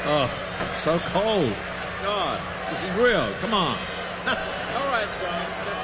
Oh, so cold. God, this is real. Come on. All right, John. Just